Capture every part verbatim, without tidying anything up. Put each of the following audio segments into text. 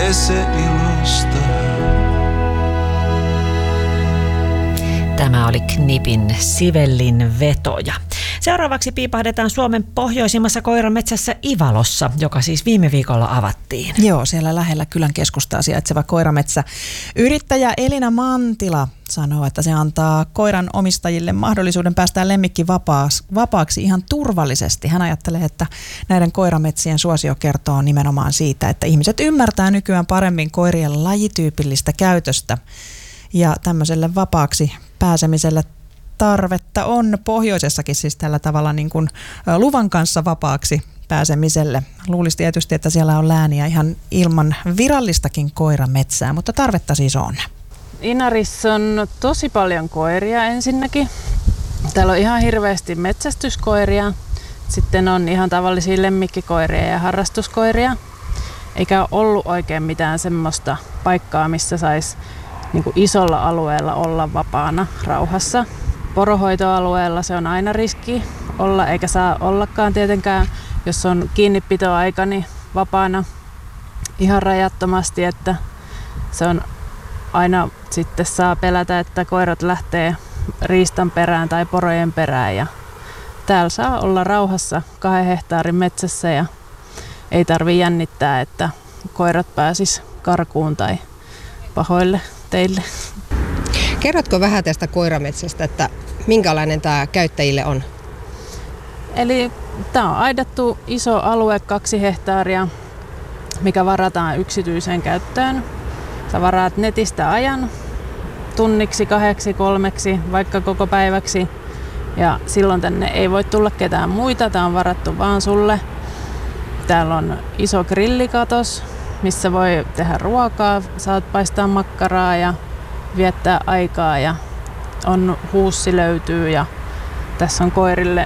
se ilosta. Tämä oli Knipin Sivellin vetoja. Seuraavaksi piipahdetaan Suomen pohjoisimmassa koirametsässä Ivalossa, joka siis viime viikolla avattiin. Joo, siellä lähellä kylän keskustaa sijaitseva koirametsä. Yrittäjä Elina Mantila sanoo, että se antaa koiran omistajille mahdollisuuden päästää lemmikki vapaaksi ihan turvallisesti. Hän ajattelee, että näiden koirametsien suosio kertoo nimenomaan siitä, että ihmiset ymmärtää nykyään paremmin koirien lajityypillistä käytöstä. Ja tämmöiselle vapaaksi pääsemiselle tarvetta on pohjoisessakin siis tällä tavalla niin kuin luvan kanssa vapaaksi pääsemiselle. Luulisi tietysti, että siellä on lääniä ihan ilman virallistakin koirametsää, mutta tarvetta siis on. Inarissa on tosi paljon koiria ensinnäkin. Täällä on ihan hirveästi metsästyskoiria. Sitten on ihan tavallisia lemmikkikoiria ja harrastuskoiria. Eikä ole ollut oikein mitään semmoista paikkaa, missä saisi niin kuin isolla alueella olla vapaana rauhassa. Porohoitoalueella se on aina riski olla, eikä saa ollakaan tietenkään, jos on kiinnipitoaika, niin vapaana ihan rajattomasti, että se on aina sitten saa pelätä, että koirat lähtee riistan perään tai porojen perään. Ja täällä saa olla rauhassa kahden hehtaarin metsässä ja ei tarvitse jännittää, että koirat pääsis karkuun tai pahoille teille. Kerrotko vähän tästä koirametsästä, että minkälainen tämä käyttäjille on? Eli tämä on aidattu iso alue, kaksi hehtaaria, mikä varataan yksityiseen käyttöön. Sä varaat netistä ajan tunniksi, kahdeksi, kolmeksi, vaikka koko päiväksi. Ja silloin tänne ei voi tulla ketään muita, tämä on varattu vaan sulle. Täällä on iso grillikatos, missä voi tehdä ruokaa, saat paistaa makkaraa ja viettää aikaa ja on huussi löytyy ja tässä on koirille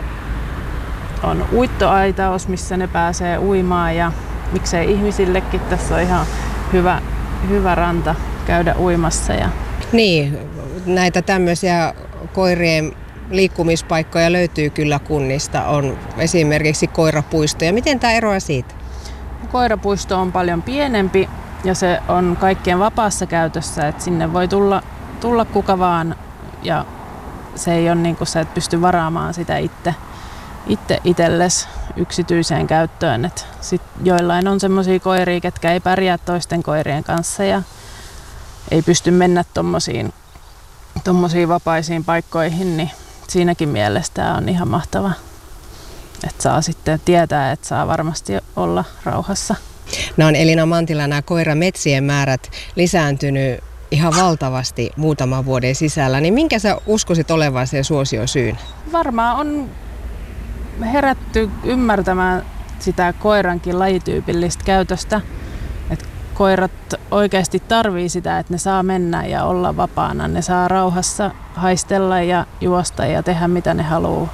on uittoaitaus, missä ne pääsee uimaan ja miksei ihmisillekin. Tässä on ihan hyvä, hyvä ranta käydä uimassa. Ja niin, näitä tämmöisiä koirien liikkumispaikkoja löytyy kyllä kunnista. On esimerkiksi koirapuistoja. Miten tämä eroaa siitä? Koirapuisto on paljon pienempi ja se on kaikkien vapaassa käytössä, että sinne voi tulla, tulla kuka vaan ja se ei ole niin kuin sä et pysty varaamaan sitä itse, itse itsellesi yksityiseen käyttöön. Et sit joillain on semmoisia koiria, ketkä ei pärjää toisten koirien kanssa ja ei pysty mennä tommosiin, tommosiin vapaisiin paikkoihin, niin siinäkin mielessä tämä on ihan mahtava. Että saa sitten tietää, että saa varmasti olla rauhassa. No on Elina Mantila, nämä koirametsien määrät lisääntynyt ihan valtavasti muutaman vuoden sisällä. Niin minkä sä uskoisit olevan sen suosiosyyn? Varmaan on herätty ymmärtämään sitä koirankin lajityypillistä käytöstä. Että koirat oikeasti tarvii sitä, että ne saa mennä ja olla vapaana. Ne saa rauhassa haistella ja juosta ja tehdä mitä ne haluaa.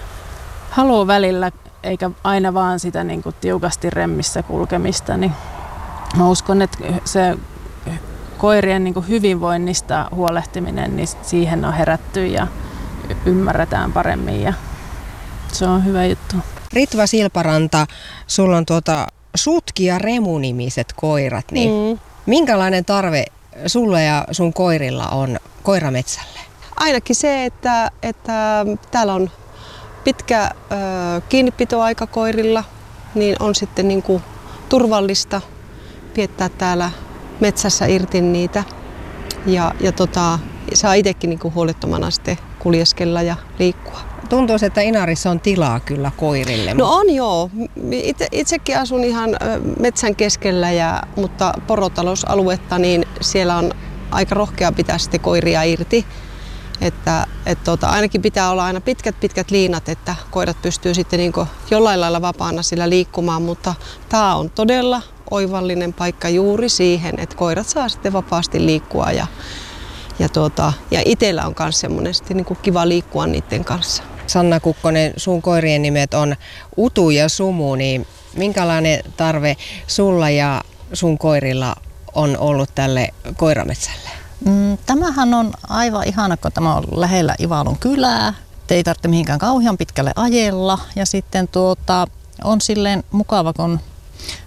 Haluaa välillä, eikä aina vaan sitä niin kuin tiukasti remmissä kulkemista, niin mä uskon, että se koirien niin kuin hyvinvoinnista huolehtiminen, niin siihen on herätty ja ymmärretään paremmin ja se on hyvä juttu. Ritva Silparanta, sulla on tuota Sutki ja Remu-nimiset koirat, niin mm. minkälainen tarve sulla ja sun koirilla on koirametsälle? Ainakin se, että, että täällä on pitkä ö, kiinnipitoaika koirilla, niin on sitten niin kuin turvallista viettää täällä metsässä irti niitä. Ja, ja tota, saa itsekin niin kuin huolettomana sitten kuljeskella ja liikkua. Tuntuu, että Inarissa on tilaa kyllä koirille. No on joo. Itse, itsekin asun ihan metsän keskellä, ja, mutta porotalousaluetta, niin siellä on aika rohkea pitää sitten koiria irti. Että et tota, ainakin pitää olla aina pitkät pitkät liinat, että koirat pystyy sitten niinku jollain lailla vapaana sillä liikkumaan, mutta tämä on todella oivallinen paikka juuri siihen, että koirat saa sitten vapaasti liikkua ja, ja, tota, ja itsellä on myös semmoinen niinku kiva liikkua niiden kanssa. Sanna Kukkonen, sun koirien nimet on Utu ja Sumu, niin minkälainen tarve sulla ja sun koirilla on ollut tälle koirametsälle? Tämähän on aivan ihana, kun tämä on lähellä Ivalon kylää. Ei tarvitse mihinkään kauhean pitkälle ajella. Ja sitten tuota, on silleen mukava, kun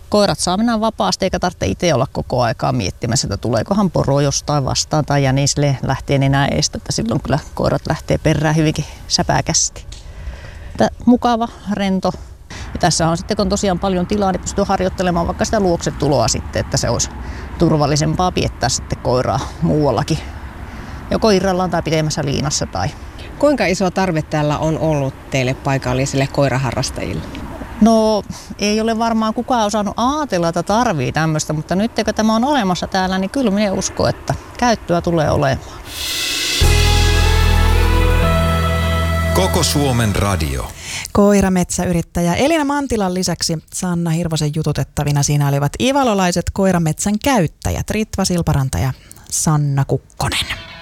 koirat saa mennä vapaasti eikä tarvitse itse olla koko aikaa miettimässä, että tuleekohan poro jostain vastaan tai jänisle lähtee enää eestä, että silloin kyllä koirat lähtee perään hyvinkin säpäkästi. Että mukava, rento. Ja tässä on sitten, kun on tosiaan paljon tilaa, niin pystyy harjoittelemaan vaikka sitä luoksetuloa sitten, että se olisi turvallisempaa piettää sitten koiraa muuallakin. Joko irrallaan tai pidemmässä liinassa. Tai. Kuinka iso tarve täällä on ollut teille paikallisille koiraharrastajille? No ei ole varmaan kukaan osannut ajatella, että tarvii tämmöistä, mutta nyt kun tämä on olemassa täällä, niin kyllä minä uskon, että käyttöä tulee olemaan. Koko Suomen radio. Koirametsäyrittäjä Elina Mantilan lisäksi Sanna Hirvosen jututettavina siinä olivat ivalolaiset koirametsän käyttäjät Ritva Silparanta ja Sanna Kukkonen.